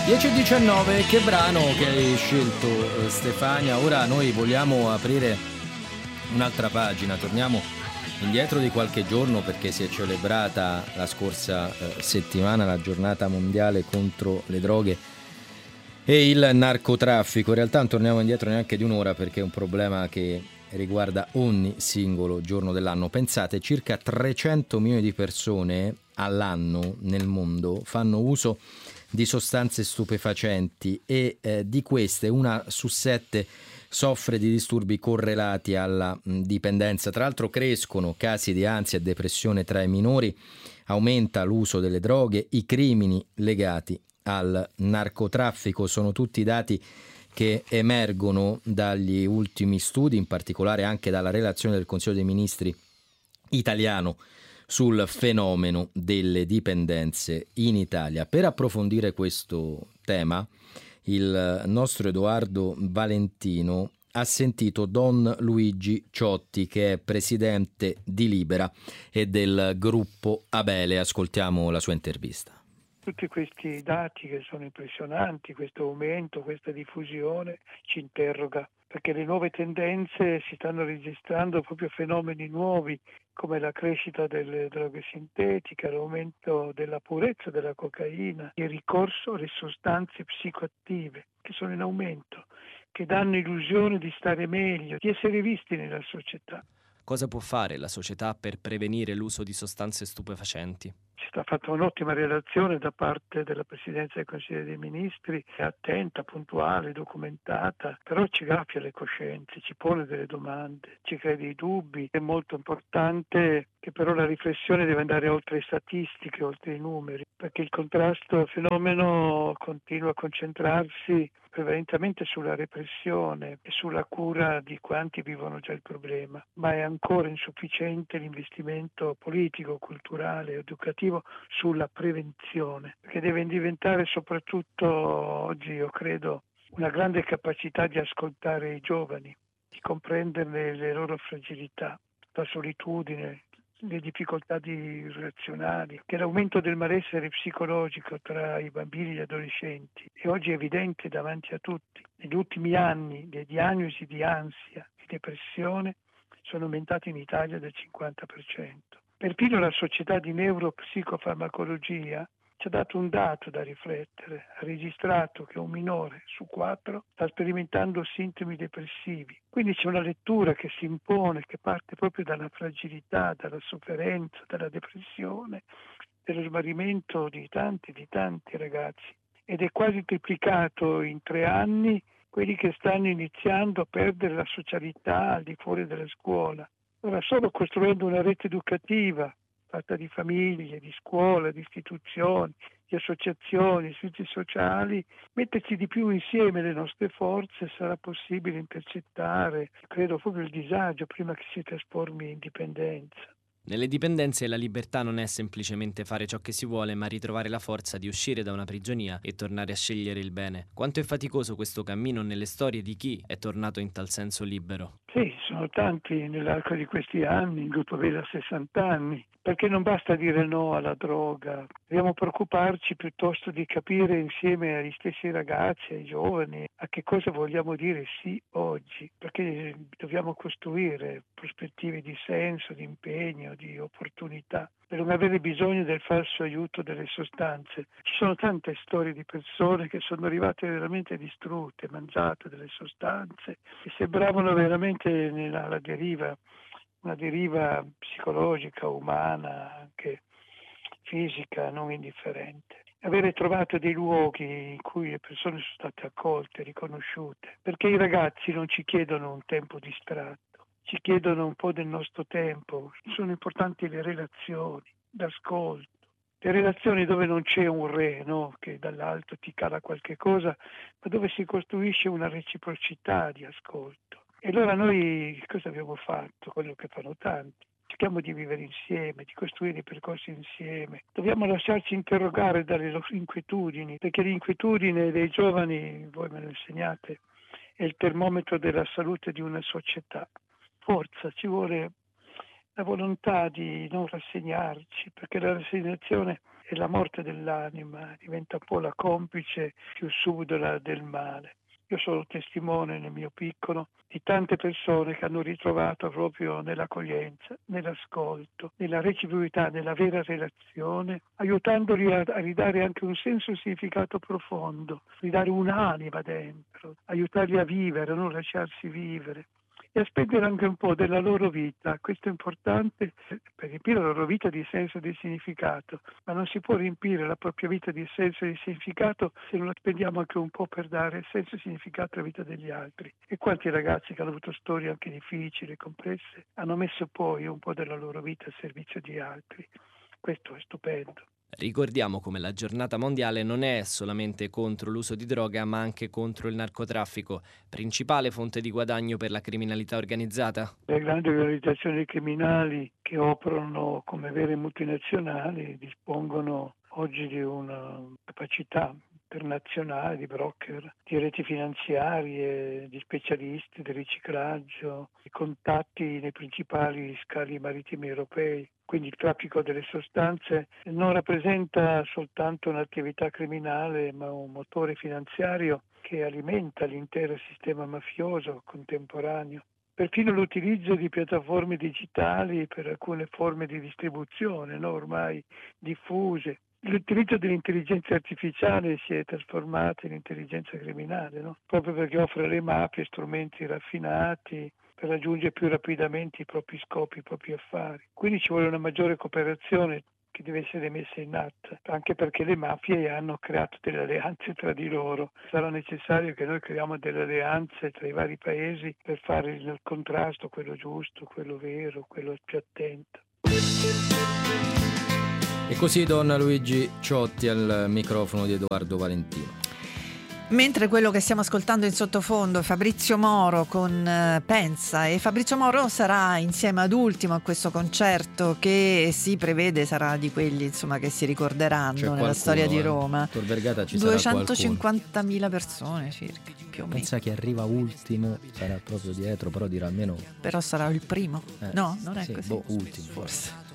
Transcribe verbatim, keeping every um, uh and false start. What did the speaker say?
dieci e diciannove, che brano che hai scelto, eh, Stefania? Ora noi vogliamo aprire un'altra pagina, torniamo indietro di qualche giorno perché si è celebrata la scorsa eh, settimana la giornata mondiale contro le droghe e il narcotraffico. In realtà non torniamo indietro neanche di un'ora perché è un problema che riguarda ogni singolo giorno dell'anno. Pensate, circa trecento milioni di persone all'anno nel mondo fanno uso di sostanze stupefacenti e eh, di queste una su sette soffre di disturbi correlati alla mh, dipendenza. Tra l'altro crescono casi di ansia e depressione tra i minori, aumenta l'uso delle droghe, i crimini legati al narcotraffico. Sono tutti dati che emergono dagli ultimi studi, in particolare anche dalla relazione del Consiglio dei Ministri italiano sul fenomeno delle dipendenze in Italia. Per approfondire questo tema, il nostro Edoardo Valentino ha sentito Don Luigi Ciotti, che è presidente di Libera e del gruppo Abele. Ascoltiamo la sua intervista. Tutti questi dati che sono impressionanti, questo aumento, questa diffusione ci interroga, perché le nuove tendenze si stanno registrando proprio fenomeni nuovi come la crescita delle droghe sintetiche, l'aumento della purezza della cocaina, il ricorso alle sostanze psicoattive che sono in aumento, che danno illusione di stare meglio, di essere visti nella società. Cosa può fare la società per prevenire l'uso di sostanze stupefacenti? Ci sta fatta un'ottima relazione da parte della Presidenza del Consiglio dei Ministri, è attenta, puntuale, documentata, però ci graffia le coscienze, ci pone delle domande, ci crea dei dubbi. È molto importante che però la riflessione deve andare oltre le statistiche, oltre i numeri, perché il contrasto al fenomeno continua a concentrarsi prevalentemente sulla repressione e sulla cura di quanti vivono già il problema, ma è ancora insufficiente l'investimento politico, culturale, educativo sulla prevenzione, che deve diventare soprattutto oggi, io credo, una grande capacità di ascoltare i giovani, di comprenderne le loro fragilità, la solitudine, le difficoltà di relazionali, che l'aumento del malessere psicologico tra i bambini e gli adolescenti è oggi evidente davanti a tutti. Negli ultimi anni le diagnosi di ansia e depressione sono aumentate in Italia del cinquanta per cento. Perfino la società di neuropsicofarmacologia ci ha dato un dato da riflettere, ha registrato che un minore su quattro sta sperimentando sintomi depressivi. Quindi c'è una lettura che si impone, che parte proprio dalla fragilità, dalla sofferenza, dalla depressione, dello smarrimento di tanti, di tanti ragazzi. Ed è quasi triplicato in tre anni quelli che stanno iniziando a perdere la socialità al di fuori della scuola. Ora, solo costruendo una rete educativa fatta di famiglie, di scuole, di istituzioni, di associazioni, servizi sociali, metterci di più insieme le nostre forze sarà possibile intercettare, credo, proprio il disagio prima che si trasformi in dipendenza. Nelle dipendenze la libertà non è semplicemente fare ciò che si vuole, ma ritrovare la forza di uscire da una prigionia e tornare a scegliere il bene. Quanto è faticoso questo cammino nelle storie di chi è tornato in tal senso libero? Sì, sono tanti nell'arco di questi anni, il gruppo Vela ha sessanta anni, perché non basta dire no alla droga, dobbiamo preoccuparci piuttosto di capire insieme agli stessi ragazzi, ai giovani, a che cosa vogliamo dire sì oggi, perché dobbiamo costruire prospettive di senso, di impegno, di opportunità, per non avere bisogno del falso aiuto delle sostanze. Ci sono tante storie di persone che sono arrivate veramente distrutte, mangiate delle sostanze, che sembravano veramente nella alla deriva, una deriva psicologica, umana, anche fisica, non indifferente. Avere trovato dei luoghi in cui le persone sono state accolte, riconosciute, perché i ragazzi non ci chiedono un tempo distratto, ci chiedono un po' del nostro tempo. Sono importanti le relazioni d'ascolto, le relazioni dove non c'è un re, no? Che dall'alto ti cala qualche cosa, ma dove si costruisce una reciprocità di ascolto. E allora noi cosa abbiamo fatto? Quello che fanno tanti. Cerchiamo di vivere insieme, di costruire i percorsi insieme. Dobbiamo lasciarci interrogare dalle loro inquietudini, perché l'inquietudine dei giovani, voi me lo insegnate, è il termometro della salute di una società. Forza, ci vuole la volontà di non rassegnarci, perché la rassegnazione e la morte dell'anima diventa un po' la complice più subdola del male. Io sono testimone nel mio piccolo di tante persone che hanno ritrovato proprio nell'accoglienza, nell'ascolto, nella reciprocità, nella vera relazione, aiutandoli a, a ridare anche un senso e un significato profondo, ridare un'anima dentro, aiutarli a vivere, a non lasciarsi vivere e a spendere anche un po' della loro vita. Questo è importante per riempire la loro vita di senso e di significato, ma non si può riempire la propria vita di senso e di significato se non la spendiamo anche un po' per dare senso e significato alla vita degli altri. E quanti ragazzi che hanno avuto storie anche difficili, complesse, hanno messo poi un po' della loro vita al servizio di altri. Questo è stupendo. Ricordiamo come la giornata mondiale non è solamente contro l'uso di droga, ma anche contro il narcotraffico, principale fonte di guadagno per la criminalità organizzata. Le grandi organizzazioni criminali che operano come vere multinazionali dispongono oggi di una capacità internazionale di broker, di reti finanziarie, di specialisti, di riciclaggio, di contatti nei principali scali marittimi europei. Quindi il traffico delle sostanze non rappresenta soltanto un'attività criminale, ma un motore finanziario che alimenta l'intero sistema mafioso contemporaneo. Perfino l'utilizzo di piattaforme digitali per alcune forme di distribuzione, no? Ormai diffuse. L'utilizzo dell'intelligenza artificiale si è trasformato in intelligenza criminale, no? Proprio perché offre alle mafie strumenti raffinati per raggiungere più rapidamente i propri scopi, i propri affari. Quindi ci vuole una maggiore cooperazione che deve essere messa in atto, anche perché le mafie hanno creato delle alleanze tra di loro. Sarà necessario che noi creiamo delle alleanze tra i vari paesi per fare il contrasto, quello giusto, quello vero, quello più attento. E così Don Luigi Ciotti al microfono di Edoardo Valentino. Mentre quello che stiamo ascoltando in sottofondo è Fabrizio Moro con uh, Pensa, e Fabrizio Moro sarà insieme ad Ultimo a questo concerto che si prevede sarà di quelli insomma che si ricorderanno C'è nella storia di eh. Roma. Tor Vergata ci duecentocinquantamila persone circa, più o meno. Pensa che arriva Ultimo, sarà proprio dietro, però dirà almeno. Però sarà il primo. Eh, no, non è sì, così. Boh, Ultimo forse.